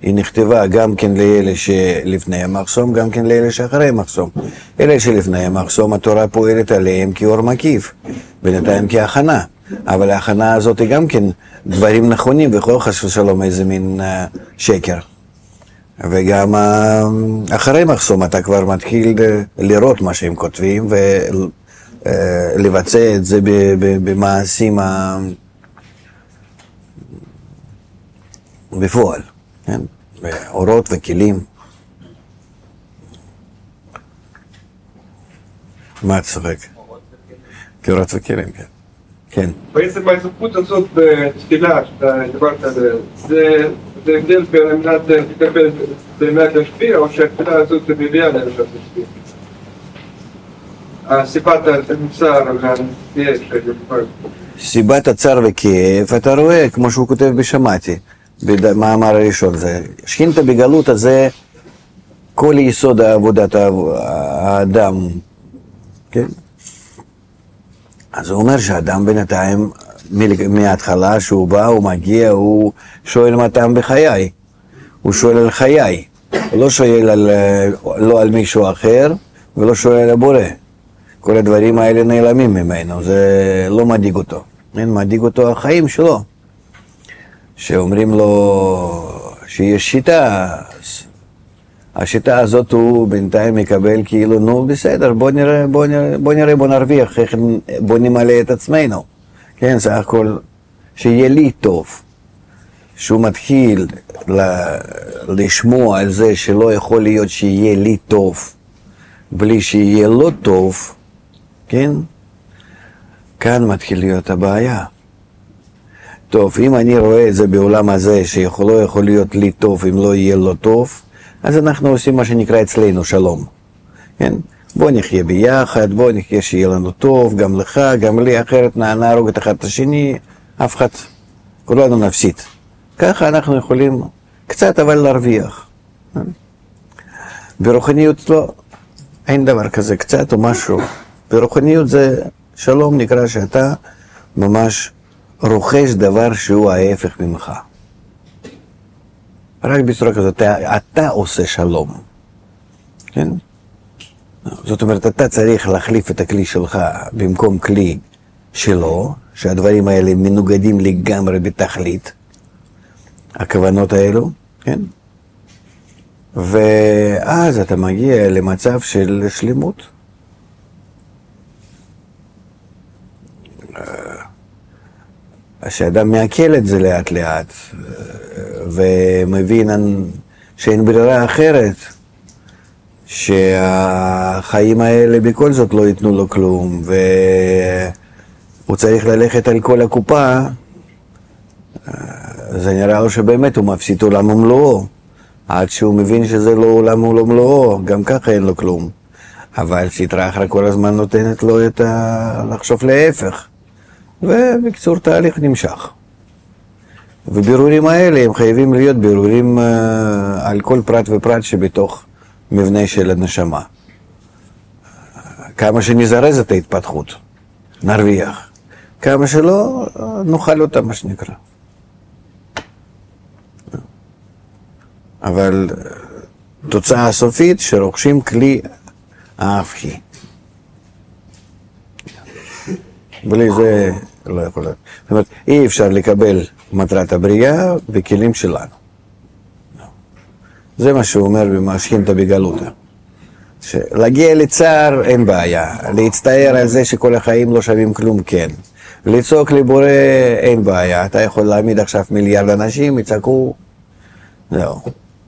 היא נכתבה גם כן לאלה שלפני המחסום, גם כן לאלה שאחרי המחסום. אלה שלפני המחסום, התורה פועלת עליהם כאור מקיף, בינתיים כהכנה. אבל ההכנה הזאת היא גם כן דברים נכונים, וכל חס ושלום איזה מין שקר. וגם אחרי מחסום אתה כבר מתחיל לראות מה שהם כותבים, ולבצע את זה במעשים בפועל. כן? אורות וכלים. מה את צוחק? אורות וכלים, כן. כן. בעצם ההתעסקות הזאת בתפילה, שאתה דיברת עליה, זה הבדל בין אמנת לקבל באמת להשפיע, או שהתפילה הזאת מביאה לאמת להשפיע? סיבת הצער והכאב של סיבת הצער וכאב, אתה רואה, כמו שהוא כותב בשמעתי, במאמר הראשון, זה שכינתה בגלות הזה כל יסוד עבודת האדם, כן? אז הוא אומר שהאדם בינתיים, מההתחלה שהוא בא, הוא מגיע, הוא שואל מה טעם בחיי, הוא שואל על חיי, הוא לא שואל לא על מישהו אחר, ולא שואל על הבורא. כל הדברים האלה נעלמים ממנו, זה לא מדאיג אותו, מדאיג אותו החיים שלו. שאומרים לו שיש שיטה, השיטה הזאת הוא בינתיים מקבל כאילו, נו בסדר, בוא נרוויח, בוא נמלא את עצמנו. כן, סך הכל, שיהיה לי טוב. שהוא מתחיל לשמוע על זה שלא יכול להיות שיהיה לי טוב, בלי שיהיה לו טוב, כן? כאן מתחיל להיות הבעיה. טוב, אם אני רואה את זה בעולם הזה, שלא יכול להיות לי טוב אם לא יהיה לו טוב, אז אנחנו עושים מה שנקרא אצלנו שלום. כן? בוא נחיה ביחד, בוא נחיה שיהיה לנו טוב, גם לך, גם לי, אחרת נהרוג את אחד את השני, אף אחד, כולנו נפסיד. ככה אנחנו יכולים קצת אבל להרוויח. ברוחניות לא, אין דבר כזה, קצת או משהו. ברוחניות זה שלום, נקרא שאתה ממש רוכש דבר שהוא ההפך ממך. רק בצורה כזאת, אתה עושה שלום. כן? זאת אומרת, אתה צריך להחליף את הכלי שלך במקום כלי שלו, שהדברים האלה מנוגדים לגמרי בתכלית, הכוונות האלו, כן? ואז אתה מגיע למצב של שלמות. שאדם מעכל את זה לאט לאט, ומבין שאין ברירה אחרת, שהחיים האלה בכל זאת לא ייתנו לו כלום, והוא צריך ללכת על כל הקופה, זה נראה לו שבאמת הוא מפסיד עולם ומלואו, עד שהוא מבין שזה לא עולם ומלואו, גם ככה אין לו כלום. אבל סטרא אחרא כל הזמן נותנת לו לחשוב להפך. ובקצור תהליך נמשך. ובירורים האלה הם חייבים להיות בירורים על כל פרט ופרט שבתוך מבנה של הנשמה. כמה שנזרז את ההתפתחות, נרוויח. כמה שלא, נאכל אותה, מה שנקרא. אבל תוצאה הסופית שרוכשים כלי ההפכי. בלי זה לא יכול להיות. זאת אומרת, אי אפשר לקבל מטרת הבריאה בכלים שלנו. זה מה שהוא אומר במשכינתא בגלותא. להגיע לצער אין בעיה, להצטער על זה שכל החיים לא שווים כלום כן. לצעוק לבורא אין בעיה, אתה יכול להעמיד עכשיו מיליארד אנשים, יצעקו, זהו.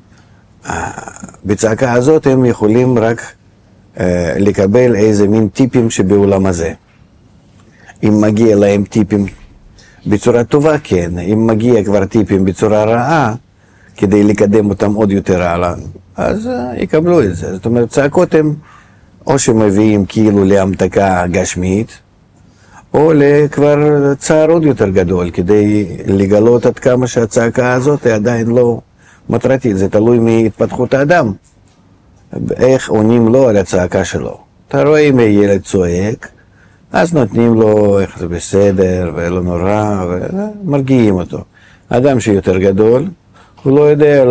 בצעקה הזאת הם יכולים רק לקבל איזה מין טיפים שבעולם הזה. אם מגיע להם טיפים בצורה טובה, כן. אם מגיע כבר טיפים בצורה רעה, כדי לקדם אותם עוד יותר הלאה, אז יקבלו את זה. זאת אומרת, צעקות הם או שמביאים כאילו להמתקה גשמית, או לכבר צער עוד יותר גדול, כדי לגלות עד כמה שהצעקה הזאת היא עדיין לא מטרתית. זה תלוי מהתפתחות האדם. איך עונים לו על הצעקה שלו. אתה רואה אם הילד צועק, אז נותנים לו איך זה בסדר ולא נורא, ומרגיעים אותו. אדם שיותר גדול, הוא לא יודע